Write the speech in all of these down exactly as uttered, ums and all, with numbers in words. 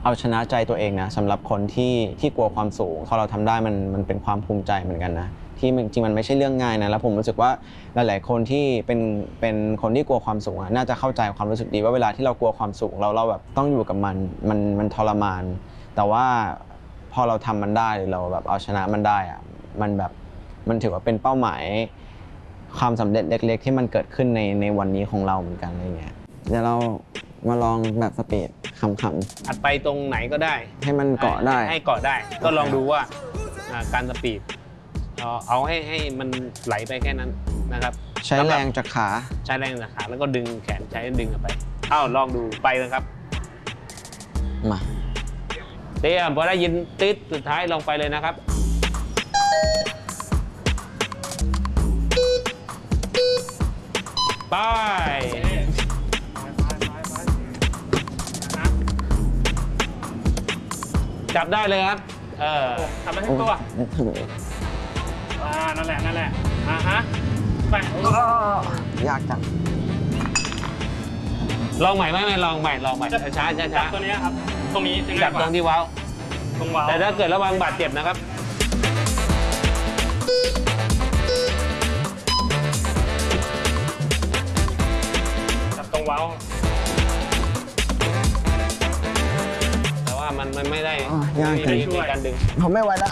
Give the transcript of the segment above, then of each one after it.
เอาชนะใจตัวเองนะสำหรับคนที่ที่กลัวความสูงพอเราทำได้มันมันเป็นความภูมิใจเหมือนกันนะที่จริงมันไม่ใช่เรื่องง่ายนะแล้วผมรู้สึกว่าหลายๆคนที่เป็นเป็นคนที่กลัวความสูงน่าจะเข้าใจความรู้สึกดีว่าเวลาที่เรากลัวความสูงเราเราแบบต้องอยู่กับมันมันมันทรมานแต่ว่าพอเราทำมันได้หรือเราแบบเอาชนะมันได้อะมันแบบมันถือว่าเป็นเป้าหมายความสำเร็จเล็กๆที่มันเกิดขึ้นในในวันนี้ของเราเหมือนกันอะไรเงี้ยเดี๋ยวเรามาลองแบบสปีดขำๆอัดไปตรงไหนก็ได้ให้มันเกาะได้ให้เกาะได้ก็ลองดูว่าการสปีดเอาให้ให้มันไหลไปแค่นั้นนะครับใช้แรงจากขาใช้แรงจากขาแล้วก็ดึงแขนใช้ดึงออกไปเอ้าลองดูไปเลยครับมาเดี๋ยวพอได้ยินติดสุดท้ายลองไปเลยนะครับไปจับได้เลยครับเออทำได้ทั้งตัวอ่านั่นแหละนั่นแหละอ่าฮะไปยากจังลองใหม่ไหมไม่ลองใหม่ลองใหม่ช้าช้าช้าตัวนี้ครับตรงนี้จับตรงที่ว้าวตรงว้าวแต่ถ้าเกิดระวังบาดเจ็บนะครับจับตรงว้าวแต่ว่ามันมันไม่ได้ยากจริงการดึงผมไม่ไหวละ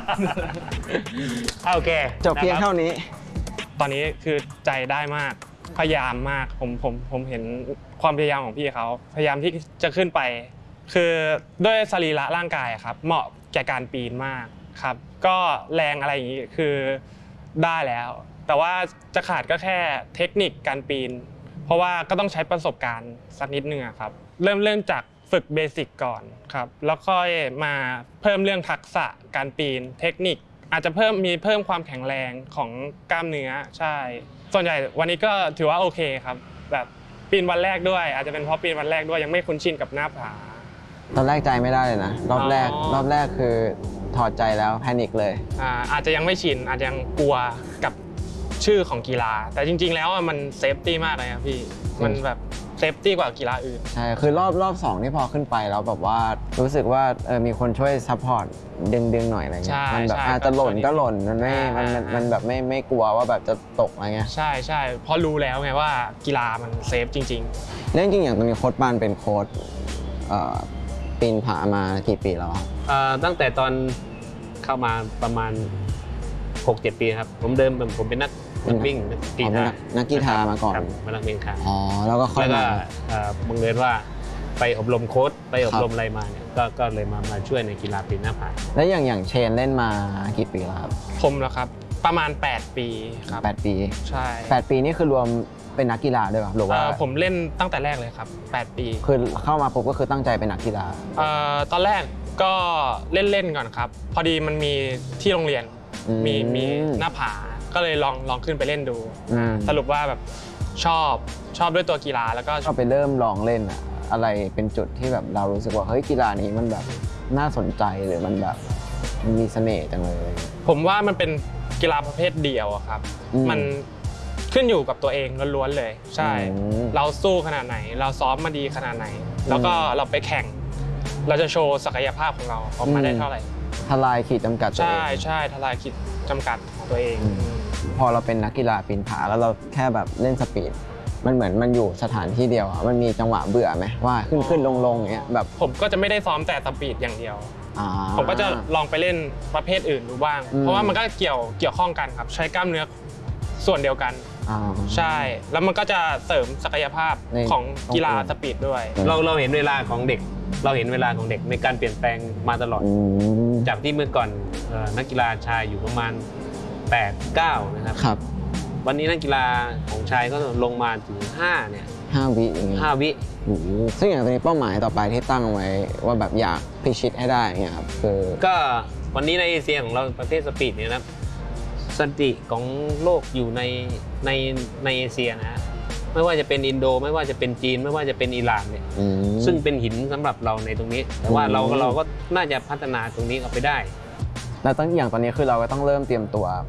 โอเคจบเพียงเท่านี้ตอนนี้คือใจได้มากพยายามมากผมผมผมเห็นความพยายามของพี่เขาพยายามที่จะขึ้นไปคือด้วยสรีระร่างกายครับเหมาะแก่การปีนมากครับก็แรงอะไรอย่างนี้คือได้แล้วแต่ว่าจะขาดก็แค่เทคนิคการปีนเพราะว่าก็ต้องใช้ประสบการณ์สักนิดนึงครับเริ่มเริ่มจากฝึกเบสิกก่อนครับแล้วค่อยมาเพิ่มเรื่องทักษะการปีนเทคนิคอาจจะเพิ่มมีเพิ่มความแข็งแรงของกล้ามเนื้อใช่ส่วนใหญ่วันนี้ก็ถือว่าโอเคครับแบบปีนวันแรกด้วยอาจจะเป็นเพราะปีนวันแรกด้วยยังไม่คุ้นชินกับหน้าผาตอนแรกใจไม่ได้เลยนะรอบแรกรอบแรกคือถอดใจแล้วแพนิคเลยอ่าอาจจะยังไม่ชินอาจจะยังกลัวกับชื่อของกีฬาแต่จริงๆแล้วมันเซฟตี้มากเลยครับพี่มันแบบเซฟตี้กว่ากีฬาอื่นใช่คือรอบรอบสองที่พอขึ้นไปแล้วแบบว่ารู้สึกว่าเออมีคนช่วยซัพพอร์ตดึงดึงหน่อยอะไรเงี้ยมันแบบอาจจะหล่นก็หล่นมันไม่มันมันแบบไม่ไม่กลัวว่าแบบจะตกอะไรเงี้ยใช่ใช่เพราะรู้แล้วไงว่ากีฬามันเซฟจริงๆแล้วจริงๆอย่างตอนนี้โค้ชปานเป็นโค้ชปีนผามากี่ปีแล้วตั้งแต่ตอนเข้ามาประมาณ หกเจ็ด ปีครับผมเดิมผมเป็นนักนักวิ่งนักกีฬานักกีฬามาก่อนมานักวิ่งค่ะอ๋อแล้วก็ค่อยมาบังเอิญว่าไปอบรมโค้ชไปอบรมอะไรมาเนี่ยก็เลยมามาช่วยในกีฬาปีนหน้าผาแล้วอย่างอย่างเชนเล่นมากี่ปีแล้วครับผมแล้วครับประมาณแปดปีครับแปดปีใช่แปดปีนี่คือรวมเป็นนักกีฬาด้วยป่ะหรือว่าผมเล่นตั้งแต่แรกเลยครับแปดปีคือเข้ามาปุ๊บก็คือตั้งใจเป็นนักกีฬาตอนแรกก็เล่นๆก่อนครับพอดีมันมีที่โรงเรียนมีมีหน้าผาก็เลยลองลองขึ้นไปเล่นดูสรุปว่าแบบชอบชอบด้วยตัวกีฬาแล้วก็ก็ไปเริ่มลองเล่นอะอะไรเป็นจุดที่แบบเรารู้สึกว่าเฮ้ยกีฬานี้มันแบบน่าสนใจหรือมันแบบมีเสน่ห์จังเลยผมว่ามันเป็นกีฬาประเภทเดียวครับมันขึ้นอยู่กับตัวเองล้วนๆเลยใช่เราสู้ขนาดไหนเราซ้อมมาดีขนาดไหนแล้วก็เราไปแข่งเราจะโชว์ศักยภาพของเราออกมาได้เท่าไหร่ทลายขีดจำกัดใช่ใช่ทลายขีดจำกัดของตัวเองพอเราเป็นนักกีฬาปีนผาแล้วเราแค่แบบเล่นสปีดมันเหมือนมันอยู่สถานที่เดียวมันมีจังหวะเบื่อไหมว่าขึ้นขึ้นลงลงอย่างเงี้ยแบบผมก็จะไม่ได้ซ้อมแต่สปีดอย่างเดียวผมก็จะลองไปเล่นประเภทอื่นดูบ้างเพราะว่ามันก็เกี่ยวเกี่ยวข้องกันครับใช้กล้ามเนื้อส่วนเดียวกันใช่แล้วมันก็จะเสริมศักยภาพของกีฬาสปีดด้วยเราเราเห็นเวลาของเด็กเราเห็นเวลาของเด็กในการเปลี่ยนแปลงมาตลอดจากที่เมื่อก่อนนักกีฬาชายอยู่ประมาณแปด เก้านะครับครับวันนี้นักกีฬาของชายก็ลงมาถึงห้าเนี่ยห้าวิอย่างเงี้ยห้าวิซึ่งอย่างตอนนี้เป้าหมายต่อไปที่ตั้งไว้ว่าแบบอยากพิชิตให้ได้เงี้ยครับคือก็วันนี้ในเอเชียของเราประเภทสปีดเนี่ยนะสถิติของโลกอยู่ในในในเอเชียนะไม่ว่าจะเป็นอินโดไม่ว่าจะเป็นจีนไม่ว่าจะเป็นอิหร่านเนี่ยซึ่งเป็นหินสำหรับเราในตรงนี้แต่ว่าเราเราก็น่าจะพัฒนาตรงนี้ออกไปได้แล้วตั้งอย่างตอนนี้คือเราก็ต้องเริ่มเตรียมตัว